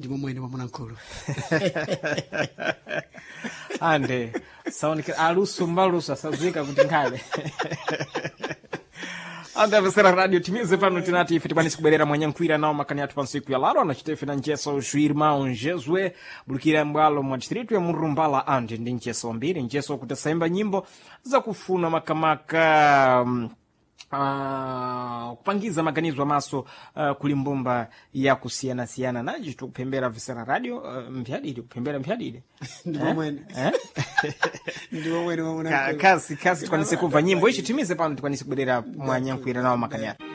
ndimo mwene wa Mwanamkulu. Ande saoneka aluso mbaluso asazika kuti nkhale. Ande avesera radio timize pano tinati ife tibanisi kubwerera mwanyankwira nawo makani atu pansiku ya laro anachitefe na ncheso Joirmão Jesue bulukira mbwalo mwa distritu ya Murumbala ande ndi ncheso mbiri ncheso kutasaimba nyimbo za kufuna makamaka kupangiza maganizo maso kulimbumba ya kusiyana naji tukupembera visera radio mvyadidi kupembera mvyadidi Ndimo mwene. Ndimo mwene wa Mwanamkulu. Kasi tukwanise kuva nyimbo ishi timize pano tukwanise kubwerera mwanyankwira nawo makani atu.